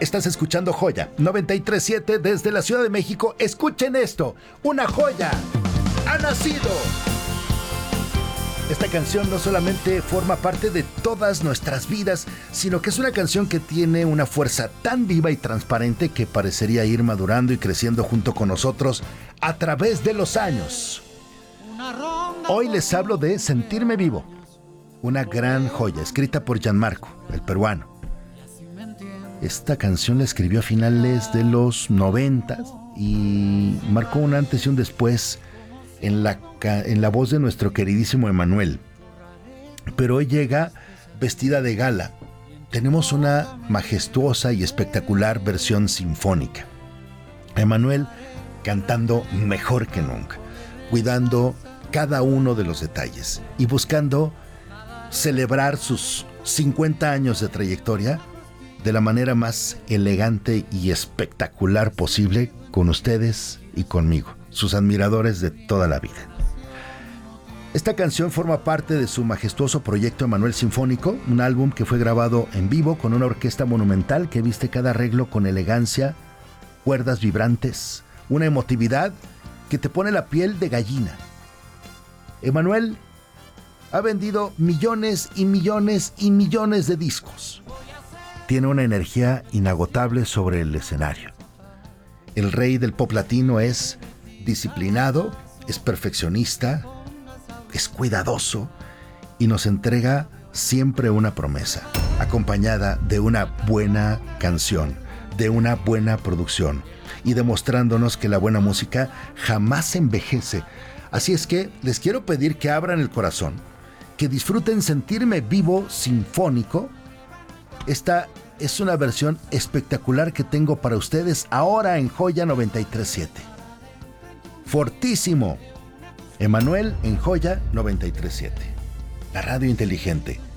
Estás escuchando Joya 93.7 desde la Ciudad de México. Escuchen esto, una joya ha nacido. Esta canción no solamente forma parte de todas nuestras vidas, sino que es una canción que tiene una fuerza tan viva y transparente que parecería ir madurando y creciendo junto con nosotros a través de los años. Hoy les hablo de Sentirme Vivo, una gran joya escrita por Gianmarco, el peruano. Esta canción la escribió a finales de los 90 y marcó un antes y un después en la voz de nuestro queridísimo Emmanuel. Pero hoy llega vestida de gala. Tenemos una majestuosa y espectacular versión sinfónica. Emmanuel cantando mejor que nunca, cuidando cada uno de los detalles y buscando celebrar sus 50 años de trayectoria de la manera más elegante y espectacular posible con ustedes y conmigo, sus admiradores de toda la vida. Esta canción forma parte de su majestuoso proyecto Emmanuel Sinfónico, un álbum que fue grabado en vivo con una orquesta monumental que viste cada arreglo con elegancia, cuerdas vibrantes, una emotividad que te pone la piel de gallina. Emmanuel ha vendido millones y millones y millones de discos. Tiene una energía inagotable sobre el escenario. El rey del pop latino es disciplinado, es perfeccionista, es cuidadoso y nos entrega siempre una promesa, acompañada de una buena canción, de una buena producción y demostrándonos que la buena música jamás envejece. Así es que les quiero pedir que abran el corazón, que disfruten Sentirme Vivo sinfónico. Esta es una versión espectacular que tengo para ustedes ahora en Joya 93.7. Fortísimo. Emmanuel en Joya 93.7. La radio inteligente.